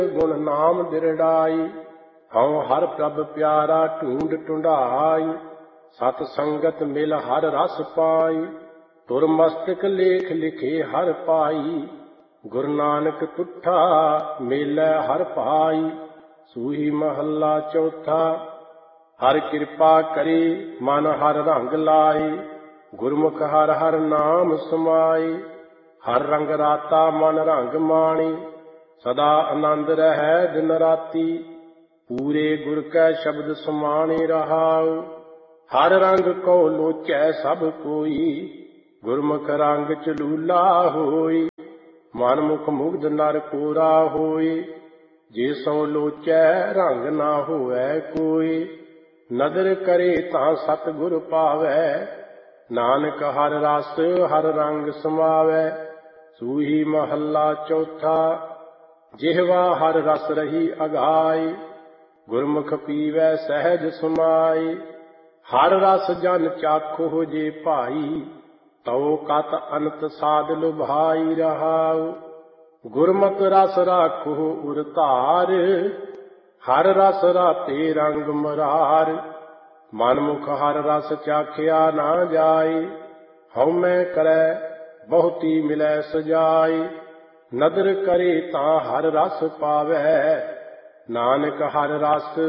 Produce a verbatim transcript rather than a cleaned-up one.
गुण नाम दिरड़ाई। हऊँ हर प्रभ प्यारा ढूंढ ढूंढाई। सत संगत मिल हर रस पाई। तुर मस्तक लेख लिखे हर पाई। गुरु नानक तुठा मेलै हर पाई। सूही महला चौथा। हर कृपा करी मन हर रंग लाई। गुरमुख हर हर नाम समाई। हर रंग राता मन रंग माणी। सदा आनंद रहै दिन राती। पूरे गुर कै शब्द समाने रहाओ। हर रंग को लोचै सब कोई। गुरमुख रंग चलूला होई। मन मुख मुग्ध नर कोरा होई। जे सो लोचै रंग ना होवै कोई। नदर करे तां सतगुर पावै। नानक हर रस हर रंग समावै। सूही महला चौथा। जिहवा हर रस रही अघाई। गुरमुख पीवै सहज समाई। हर रस जन चाखो जे भाई। तौ कत अनत साध लुभाई रहाऊ। गुरमत रस राखो उर धार। हर रस राते रंग मरार। मन मुख हर रस चाखिया ना जाई। हउमै करै बहुती मिलै सजाई। नदर करे तां हर रस पावै। नानक हर रस